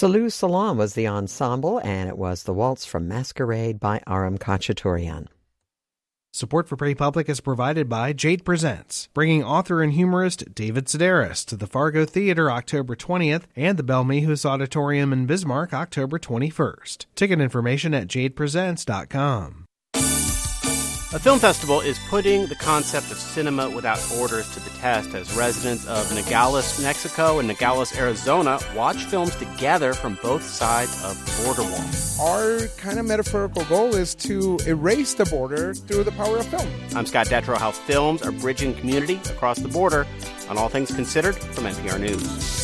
Salut Salam was the ensemble, and it was the waltz from Masquerade by Aram Khachaturian. Support for Pretty Public is provided by Jade Presents, bringing author and humorist David Sedaris to the Fargo Theater October 20th and the Belmehus Auditorium in Bismarck October 21st. Ticket information at jadepresents.com. A film festival is putting the concept of cinema without borders to the test as residents of Nogales, Mexico and Nogales, Arizona watch films together from both sides of the border wall. Our kind of metaphorical goal is to erase the border through the power of film. I'm Scott Detrow. How films are bridging community across the border on All Things Considered from NPR News.